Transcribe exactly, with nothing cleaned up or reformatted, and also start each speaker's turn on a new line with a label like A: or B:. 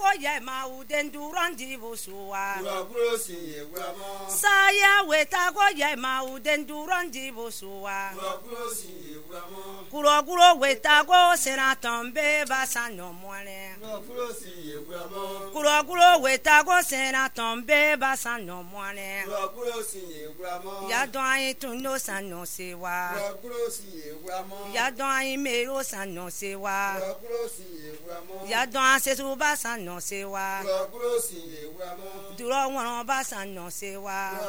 A: ko ye ma u den durandi busua
B: Kuro si ewuramo.
A: saya weta ko ye ma u den durandi busua
B: Kuro si ewuramo.
A: kuro kuro weta ko sera tombe basa no mole
B: Kuro si ewuramo.
A: kuro kuro weta ko sera tombe basa no mole
B: Kuro si ewuramo.
A: ya don ai tuno sano sewa
B: Kuro si ewuramo.
A: ya don ai mero sano sewa
B: Kuro si ewuramo.
A: ya don asesu basa no sewa
B: Kuro si ewuramo.
A: duro won basa no sewa